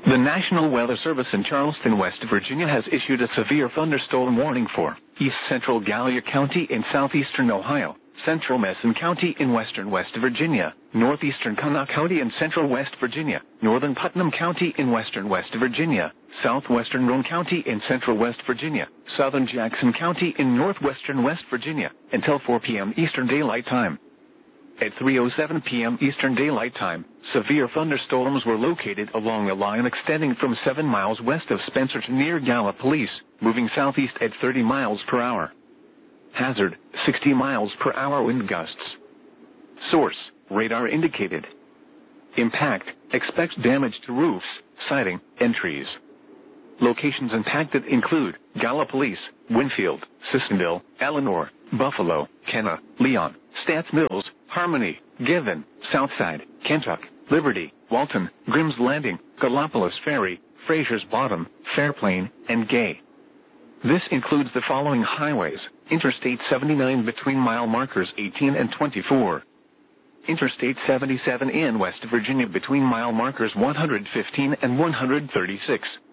The National Weather Service in Charleston, West Virginia has issued a severe thunderstorm warning for east central Gallia County in southeastern Ohio, central Mason County in western West Virginia, northeastern Kanawha County in central West Virginia, northern Putnam County in western West Virginia, southwestern Roane County in central West Virginia, southern Jackson County in northwestern West Virginia, until 4 p.m. Eastern Daylight Time. At 3:07 p.m. Eastern Daylight Time, severe thunderstorms were located along a line extending from 7 miles west of Spencer to near Gallipolis, moving southeast at 30 miles per hour. Hazard, 60 miles per hour wind gusts. Source, radar indicated. Impact, expects damage to roofs, siding, and trees. Locations impacted include Gallipolis, Winfield, Sissonville, Eleanor, Buffalo, Kenna, Leon, Stats Mills, Harmony, Given, Southside, Kentuck, Liberty, Walton, Grimm's Landing, Gallipolis Ferry, Fraser's Bottom, Fairplain, and Gay. This includes the following highways: Interstate 79 between mile markers 18 and 24. Interstate 77 in West Virginia between mile markers 115 and 136.